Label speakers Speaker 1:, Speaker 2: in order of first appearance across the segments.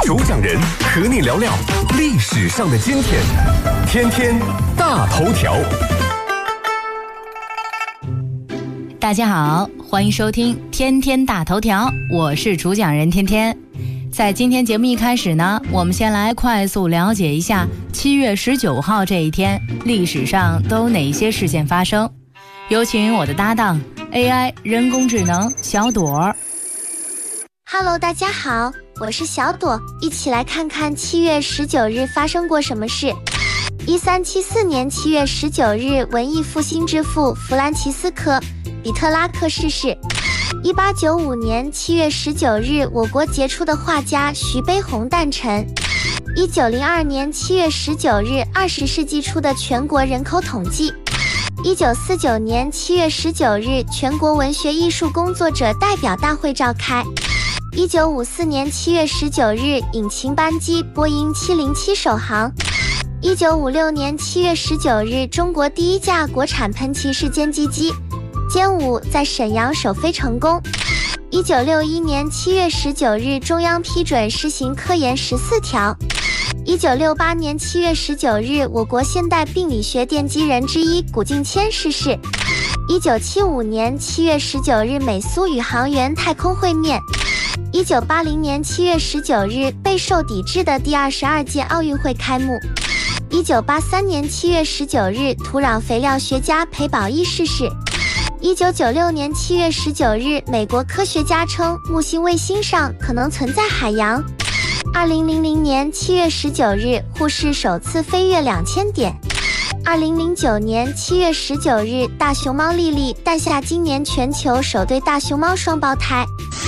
Speaker 1: 主讲人和你聊聊历史上的今天，天天大头条。
Speaker 2: 大家好，欢迎收听天天大头条，我是主讲人天天。在今天节目一开始呢，我们先来快速了解一下7月19号这一天历史上都有哪些事件发生。有请我的搭档 AI 人工智能小朵。
Speaker 3: Hello， 大家好，我是小朵，一起来看看7月19日发生过什么事。1374年7月19日，文艺复兴之父弗兰齐斯科·比特拉克逝世。1895年7月19日，我国杰出的画家徐悲鸿诞辰。1902年7月19日，20世纪初的全国人口统计。1949年7月19日，全国文学艺术工作者代表大会召开。1954年7月19日，引擎班机波音707首航。1956年7月19日，中国第一架国产喷气式歼击机歼5在沈阳首飞成功。1961年7月19日，中央批准实行科研14条。1968年7月19日，我国现代病理学奠基人之一古敬谦逝世。1975年7月19日，美苏宇航员太空会面。1980年7月19日，备受抵制的第22届奥运会开幕。1983年7月19日，土壤肥料学家裴宝一逝世。1996年7月19日，美国科学家称木星卫星上可能存在海洋。2000年7月19日，沪市首次飞越2000点。2009年7月19日，大熊猫莉莉诞下今年全球首对大熊猫双胞胎。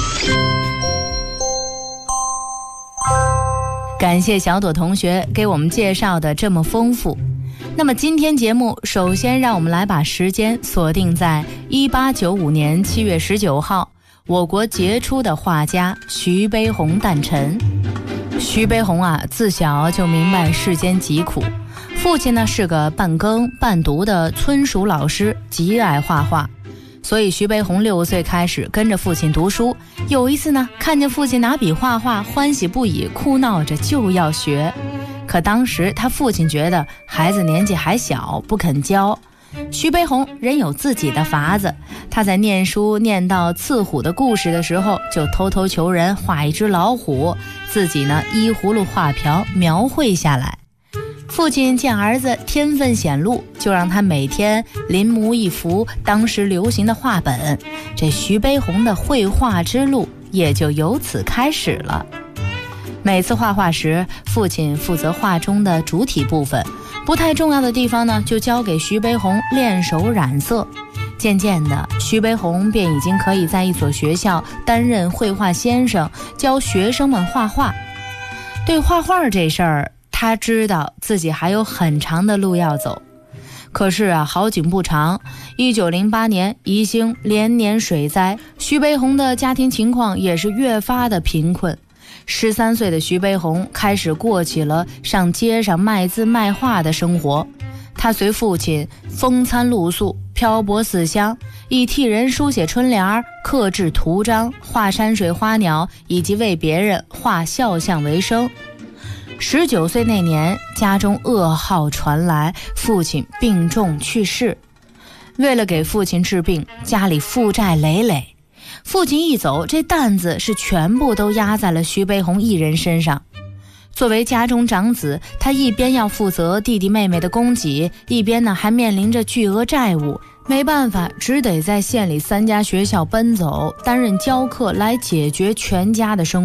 Speaker 2: 感谢小朵同学给我们介绍的这么丰富。那么今天节目首先让我们来把时间锁定在1895年7月19号，我国杰出的画家徐悲鸿诞辰。徐悲鸿自小就明白世间疾苦，父亲呢是个半耕半读的村塾老师，极爱画画，所以徐悲鸿6岁开始跟着父亲读书。有一次呢，看见父亲拿笔画画，欢喜不已，哭闹着就要学。可当时他父亲觉得孩子年纪还小，不肯教。徐悲鸿仍有自己的法子，他在念书念到刺虎的故事的时候，就偷偷求人画一只老虎，自己呢依葫芦画瓢描绘下来。父亲见儿子天分显露，就让他每天临摹一幅当时流行的画本，这徐悲鸿的绘画之路也就由此开始了。每次画画时，父亲负责画中的主体部分，不太重要的地方呢，就交给徐悲鸿练手染色。渐渐的，徐悲鸿便已经可以在一所学校担任绘画先生，教学生们画画。对画画这事儿，他知道自己还有很长的路要走。可是好景不长，1908年宜兴连年水灾，徐悲鸿的家庭情况也是越发的贫困。13岁的徐悲鸿开始过起了上街上卖字卖画的生活。他随父亲风餐露宿，漂泊四乡，以替人书写春联、刻制图章、画山水花鸟，以及为别人画肖像为生。19岁那年，家中噩耗传来，父亲病重去世。为了给父亲治病，家里负债累累。父亲一走，这担子是全部都压在了徐悲鸿一人身上。作为家中长子，他一边要负责弟弟妹妹的供给，一边呢还面临着巨额债务，没办法，只得在县里3家学校奔走，担任教课来解决全家的生活。